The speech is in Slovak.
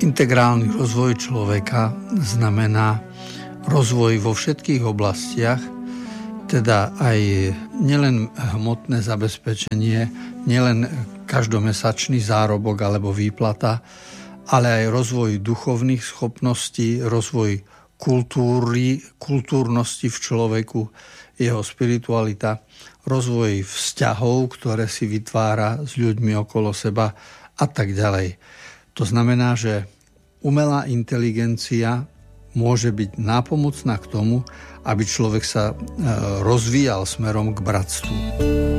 Integrálny rozvoj človeka znamená rozvoj vo všetkých oblastiach, teda aj nielen hmotné zabezpečenie, nielen každomesačný zárobok alebo výplata, ale aj rozvoj duchovných schopností, rozvoj kultúrnosti v človeku, jeho spiritualita, rozvoj vzťahov, ktoré si vytvára s ľuďmi okolo seba a tak ďalej. To znamená, že umelá inteligencia môže byť nápomocná k tomu, aby človek sa rozvíjal smerom k bratstvu.